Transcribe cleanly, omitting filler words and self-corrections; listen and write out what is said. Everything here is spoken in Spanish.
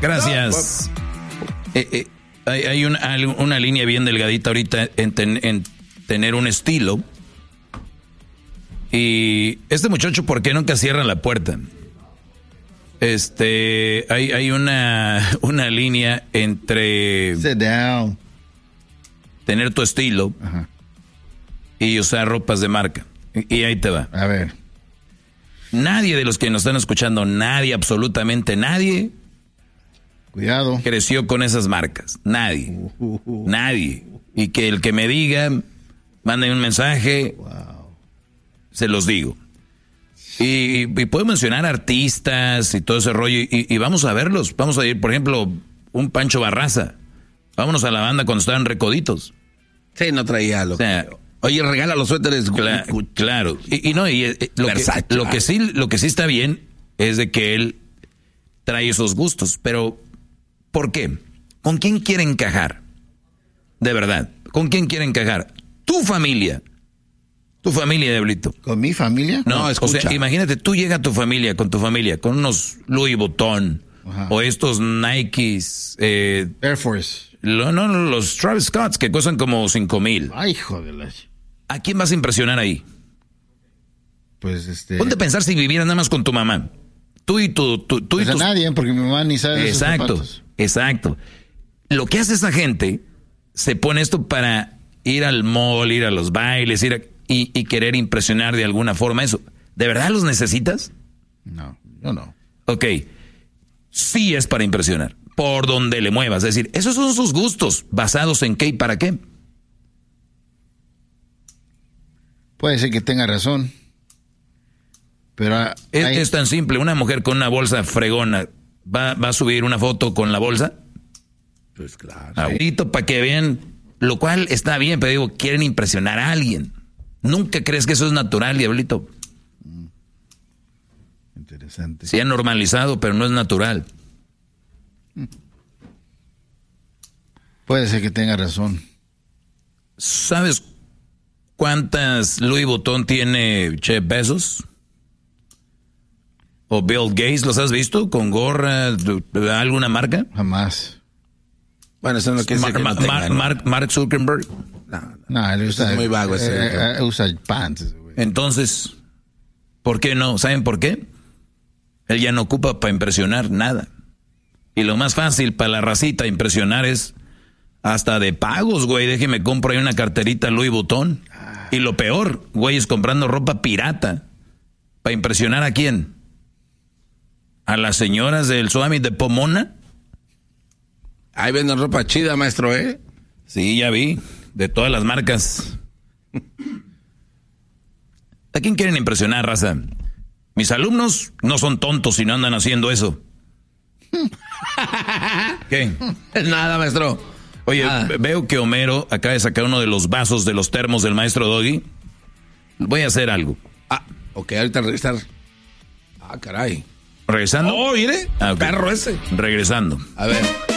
Gracias. Hay una línea bien delgadita ahorita en tener un estilo. Y este muchacho, ¿por qué nunca cierra la puerta? Hay una línea entre Sit down. Tener tu estilo y usar ropas de marca. Y ahí te va. A ver. Nadie de los que nos están escuchando, nadie, absolutamente nadie, cuidado, creció con esas marcas. Nadie. Nadie. Y que el que me diga, mande un mensaje, se los digo. Y puedo mencionar artistas y todo ese rollo y vamos a verlos. Vamos a ir, por ejemplo, un Pancho Barraza. Vámonos a la banda cuando estaban recoditos. Sí, no traía lo Oye, regala los suéteres. Claro. Lo que sí está bien es de que él trae esos gustos. Pero, ¿por qué? ¿Con quién quiere encajar? De verdad. ¿Con quién quiere encajar? Tu familia. Tu familia, Diablito. ¿Con mi familia? No, escucha. O sea, imagínate, tú llegas a tu familia, con unos Louis Vuitton, o estos Nikes. Air Force. No, los Travis Scotts, que cuestan como 5,000. Ay, joder. ¿A quién vas a impresionar ahí? Pues Ponte a pensar si vivieras nada más con tu mamá. Tú y pues a nadie, porque mi mamá ni sabe. Exacto. Lo que hace esa gente, se pone esto para ir al mall, ir a los bailes, y querer impresionar de alguna forma eso. ¿De verdad los necesitas? No, yo no. Ok, sí es para impresionar, por donde le muevas. Es decir, esos son sus gustos, basados en qué y para qué. Puede ser que tenga razón. Pero es tan simple. Una mujer con una bolsa fregona, ¿va a subir una foto con la bolsa? Pues claro. Ahorita para que vean, lo cual está bien, pero digo, quieren impresionar a alguien. ¿Nunca crees que eso es natural, Diablito? Interesante. Se ha normalizado, pero no es natural. Puede ser que tenga razón. ¿Sabes cuántas Louis Vuitton tiene Jeff Bezos? ¿O Bill Gates? ¿Los has visto? ¿Con gorra? ¿Alguna marca? Jamás. Bueno, eso no es lo que Mark Zuckerberg. No, él usa, es muy vago ese. Usa pants. Entonces, ¿por qué no? ¿Saben por qué? Él ya no ocupa para impresionar nada. Y lo más fácil para la racita impresionar es hasta de pagos, güey. Déjeme compro ahí una carterita Louis Vuitton. Y lo peor, güey, es comprando ropa pirata. ¿Para impresionar a quién? ¿A las señoras del Suami de Pomona? Ahí venden ropa chida, maestro, ¿eh? Sí, ya vi. De todas las marcas. ¿A quién quieren impresionar, raza? Mis alumnos no son tontos y no andan haciendo eso. ¿Qué? Nada, maestro. Oye, veo que Homero acaba de sacar uno de los vasos de los termos del maestro Doggy. Voy a hacer algo. Ok, ahorita regresar. Caray. ¿Regresando? Oh, mire. Okay. Perro ese. Regresando. A ver.